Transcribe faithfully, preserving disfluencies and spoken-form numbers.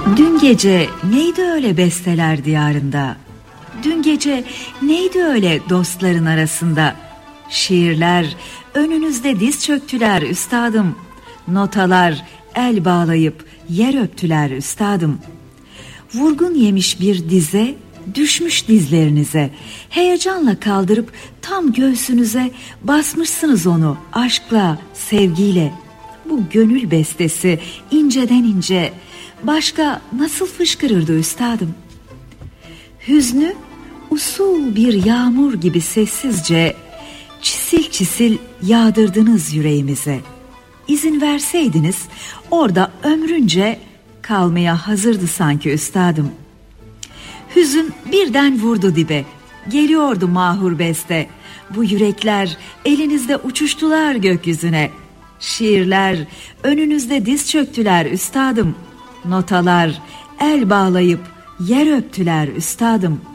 Dün gece neydi öyle besteler diyarında? Dün gece neydi öyle dostların arasında? Şiirler önünüzde diz çöktüler üstadım. Notalar el bağlayıp yer öptüler üstadım. Vurgun yemiş bir dize düşmüş dizlerinize. Heyecanla kaldırıp tam göğsünüze basmışsınız onu aşkla, sevgiyle. Bu gönül bestesi inceden ince başka nasıl fışkırırdı üstadım? Hüznü usul bir yağmur gibi sessizce çisil çisil yağdırdınız yüreğimize. İzin verseydiniz orada ömrünce kalmaya hazırdı sanki üstadım. Hüzün birden vurdu dibe, geliyordu mahur beste. Bu yürekler elinizde uçuştular gökyüzüne. Şiirler önünüzde diz çöktüler üstadım. Notalar el bağlayıp yer öptüler üstadım.